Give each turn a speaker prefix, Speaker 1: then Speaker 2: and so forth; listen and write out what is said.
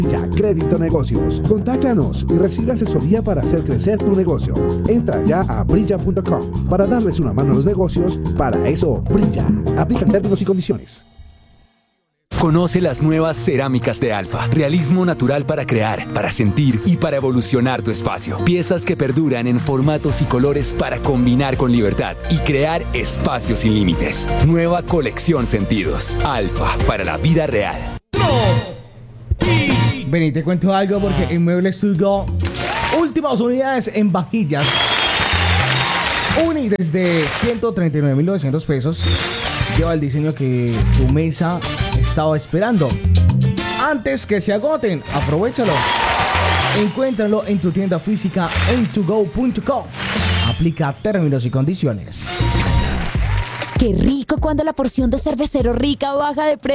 Speaker 1: Ya Crédito Negocios. Contáctanos y recibe asesoría para hacer crecer tu negocio. Entra ya a brilla.com para darles una mano a los negocios. Para eso, brilla. Aplican términos y condiciones.
Speaker 2: Conoce las nuevas cerámicas de Alfa. Realismo natural para crear, para sentir y para evolucionar tu espacio. Piezas que perduran en formatos y colores para combinar con libertad y crear espacios sin límites. Nueva colección Sentidos. Alfa, para la vida real.
Speaker 3: Ven y te cuento algo porque en Muebles To Go, últimas unidades en vajillas. Uni desde 139.900 pesos. Lleva el diseño que tu mesa estaba esperando. Antes que se agoten, aprovéchalo. Encuéntralo en tu tienda física en togo.com. Aplica términos y condiciones.
Speaker 4: Qué rico cuando la porción de Cervecero Rica baja de precio.